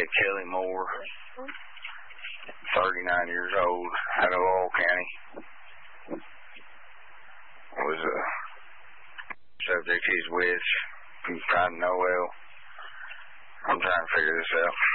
Ed Kelly Moore, 39 years old, out of Laurel County. Was a subject he's with from Cotton Noel. I'm trying to figure this out.